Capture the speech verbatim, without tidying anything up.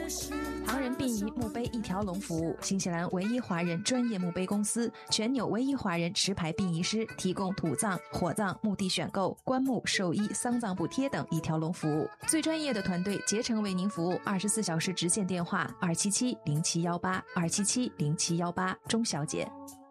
唐人殡仪墓碑一条龙服务，新西兰唯一华人专业墓碑公司，全纽唯一华人持牌殡仪师，提供土葬、火葬、墓地选购、棺木、寿衣、丧葬补贴等一条龙服务，最专业的团队竭诚为您服务，二十四小时直线电话二七七零七一八二七七零七一八，钟小姐。